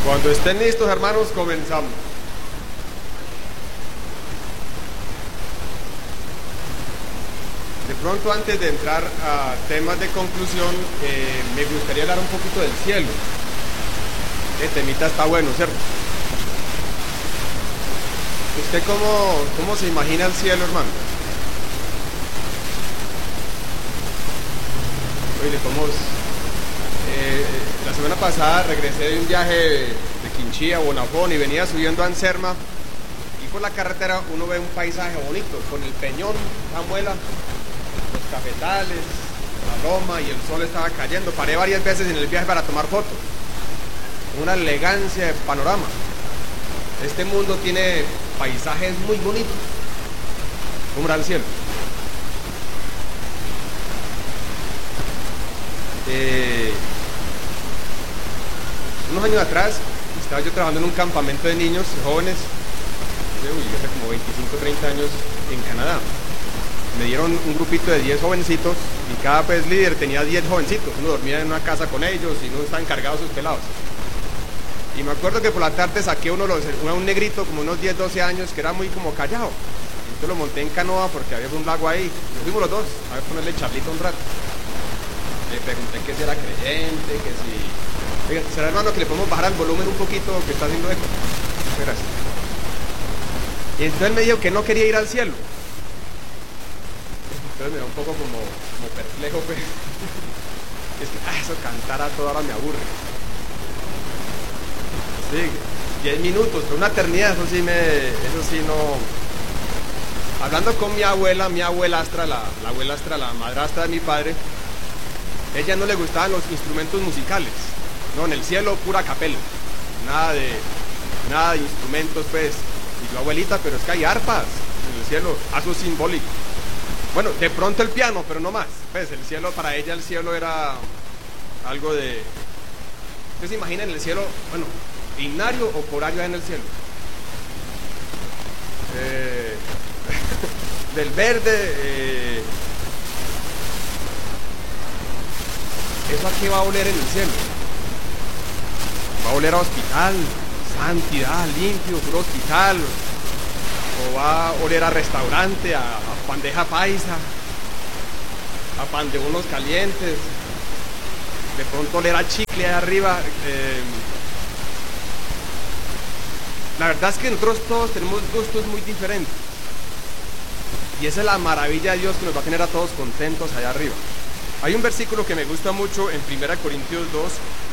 Cuando estén listos, hermanos, comenzamos. De pronto, antes de entrar a temas de conclusión, me gustaría hablar un poquito del cielo. El temita está bueno, ¿cierto? ¿Usted cómo se imagina el cielo, hermano? Oye, la semana pasada regresé de un viaje de Quinchía a Bonafón y venía subiendo a Anserma, y por la carretera uno ve un paisaje bonito, con el peñón, la muela, los cafetales, la loma, y el sol estaba cayendo. Paré varias veces en el viaje para tomar fotos. Una elegancia de panorama. Este mundo tiene paisajes muy bonitos. ¿Cómo era el cielo? Unos años atrás estaba yo trabajando en un campamento de niños jóvenes, hace como 25, 30 años, en Canadá. Me dieron un grupito de 10 jovencitos y cada líder tenía 10 jovencitos. Uno dormía en una casa con ellos y uno estaba encargado de sus pelados. Y me acuerdo que por la tarde saqué un negrito como unos 10, 12 años que era muy como callado. Entonces lo monté en canoa porque había un lago ahí. Nos fuimos los dos a ponerle charlito un rato. Le pregunté que si era creyente, que si... Oiga, ¿será, hermano, que le podemos bajar el volumen un poquito, que está haciendo eco? Gracias. Y entonces me dijo que no quería ir al cielo. Entonces me da un poco como perplejo, pues. Es que eso cantar a toda hora me aburre. Sí, 10 minutos, pero una eternidad, eso sí no... Hablando con mi abuelastra, la abuelastra, la madrastra de mi padre, ella no le gustaban los instrumentos musicales. No, en el cielo pura capela, nada de instrumentos, pues. Y yo, abuelita, pero es que hay arpas en el cielo, eso es simbólico. Bueno, de pronto el piano, pero no más. Pues el cielo, para ella el cielo era algo de... ¿Ustedes se imaginan el cielo, bueno, binario o corario en el cielo? Del verde, ¿eso a qué va a oler en el cielo? ¿Va a oler a hospital, santidad, limpio, puro hospital? ¿O va a oler a restaurante, a bandeja paisa, a pan de unos calientes? De pronto oler a chicle ahí arriba. La verdad es que nosotros todos tenemos gustos muy diferentes. Y esa es la maravilla de Dios, que nos va a tener a todos contentos allá arriba. Hay un versículo que me gusta mucho en 1 Corintios 2,